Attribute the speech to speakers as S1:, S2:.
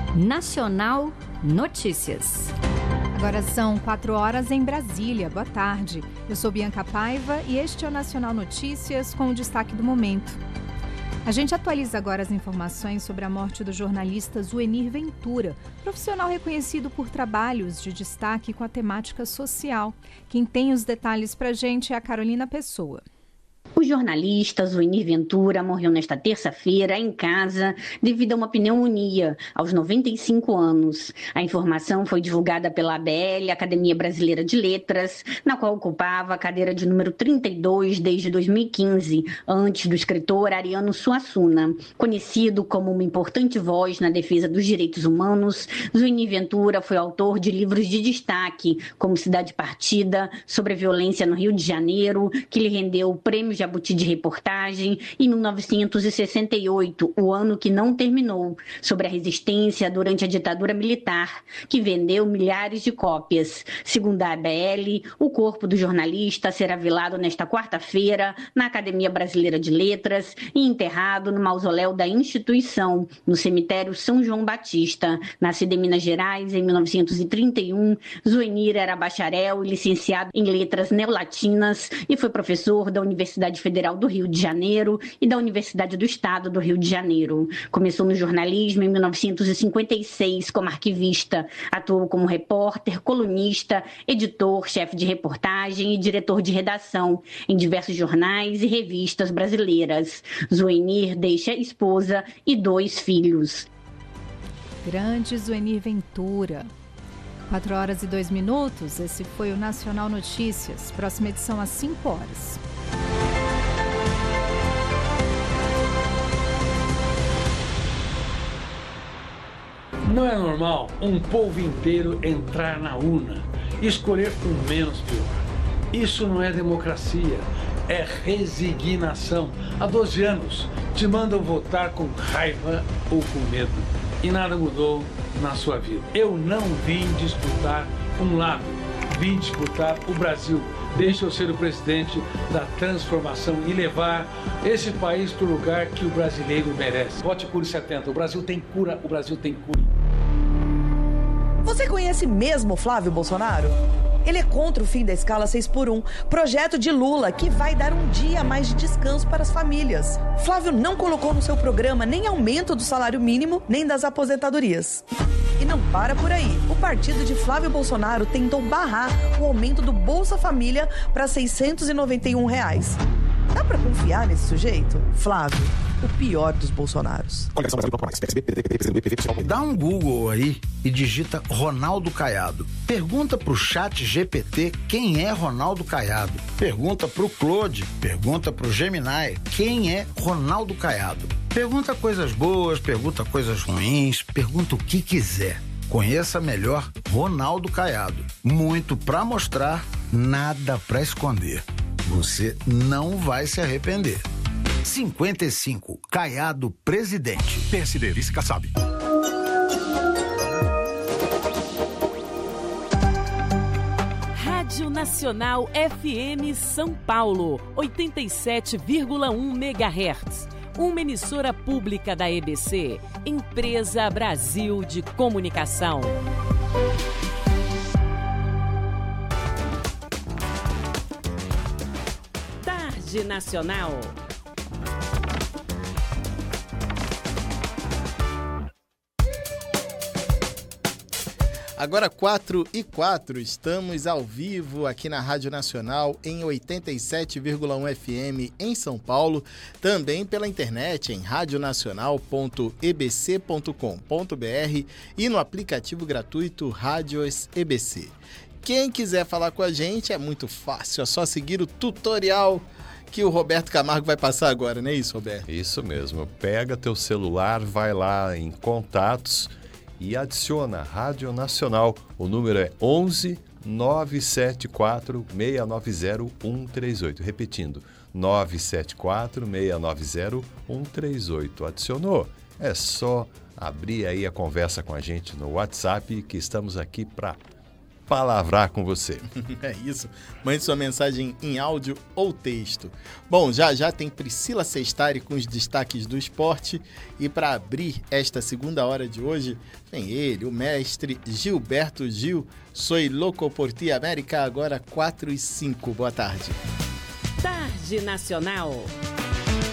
S1: Nacional Notícias.
S2: Agora são 4 horas em Brasília. Boa tarde. Eu sou Bianca Paiva e este é o Nacional Notícias com o destaque do momento. A gente atualiza agora as informações sobre a morte do jornalista Zuenir Ventura, profissional reconhecido por trabalhos de destaque com a temática social. Quem tem os detalhes pra gente é a Carolina Pessoa.
S3: O jornalista Zuenir Ventura morreu nesta terça-feira em casa devido a uma pneumonia, aos 95 anos. A informação foi divulgada pela ABL, Academia Brasileira de Letras, na qual ocupava a cadeira de número 32 desde 2015, antes do escritor Ariano Suassuna. Conhecido como uma importante voz na defesa dos direitos humanos, Zuenir Ventura foi autor de livros de destaque, como Cidade Partida, sobre a violência no Rio de Janeiro, que lhe rendeu o Prêmio Jabuti de Reportagem, e 1968, o ano que não terminou, sobre a resistência durante a ditadura militar, que vendeu milhares de cópias. Segundo a ABL, o corpo do jornalista será velado nesta quarta-feira na Academia Brasileira de Letras e enterrado no mausoléu da instituição, no cemitério São João Batista. Nascido em Minas Gerais em 1931, Zuenir era bacharel e licenciado em letras neolatinas e foi professor da Universidade Federal do Rio de Janeiro e da Universidade do Estado do Rio de Janeiro. Começou no jornalismo em 1956 como arquivista. Atuou como repórter, colunista, editor, chefe de reportagem e diretor de redação em diversos jornais e revistas brasileiras. Zuenir deixa esposa e 2 filhos.
S2: Grande Zuenir Ventura. 4 horas e 2 minutos. Esse foi o Nacional Notícias. Próxima edição às 5 horas.
S4: Não é normal um povo inteiro entrar na urna e escolher o menos pior. Isso não é democracia, é resignação. Há 12 anos te mandam votar com raiva ou com medo e nada mudou na sua vida. Eu não vim disputar um lado, vim disputar o Brasil. Deixa eu ser o presidente da transformação e levar esse país para o lugar que o brasileiro merece. Vote Cure 70. O Brasil tem cura, o Brasil tem cura.
S5: Você conhece mesmo Flávio Bolsonaro? Ele é contra o fim da escala 6x1, projeto de Lula que vai dar um dia a mais de descanso para as famílias. Flávio não colocou no seu programa nem aumento do salário mínimo, nem das aposentadorias. E não para por aí. O partido de Flávio Bolsonaro tentou barrar o aumento do Bolsa Família para R$ 691. Dá pra confiar nesse sujeito? Flávio, o pior dos Bolsonaros.
S6: Dá um Google aí e digita Ronaldo Caiado. Pergunta pro chat GPT quem é Ronaldo Caiado. Pergunta pro Claude, pergunta pro Gemini quem é Ronaldo Caiado. Pergunta coisas boas, pergunta coisas ruins, pergunta o que quiser. Conheça melhor Ronaldo Caiado. Muito pra mostrar, nada pra esconder. Você não vai se arrepender. 55, Caiado presidente.
S7: PSD, vice Kassab.
S8: Rádio Nacional FM São Paulo, 87,1 MHz. Uma emissora pública da EBC, Empresa Brasil de Comunicação. Tarde Nacional.
S9: Agora 4h04, estamos ao vivo aqui na Rádio Nacional em 87,1 FM em São Paulo, também pela internet em radionacional.ebc.com.br e no aplicativo gratuito Rádios EBC. Quem quiser falar com a gente é muito fácil, é só seguir o tutorial que o Roberto Camargo vai passar agora, não é isso, Roberto?
S10: Isso mesmo, pega teu celular, vai lá em contatos e adiciona Rádio Nacional. O número é 11 974 690 138. Repetindo, 974 690 138. Adicionou? É só abrir aí a conversa com a gente no WhatsApp, que estamos aqui para palavrar com você.
S9: É isso. Mande sua mensagem em áudio ou texto. Bom, já tem Priscila Sestari com os destaques do esporte. E para abrir esta segunda hora de hoje, vem ele, o mestre Gilberto Gil. Soy louco por ti, América, agora 4:05. Boa tarde.
S8: Tarde Nacional.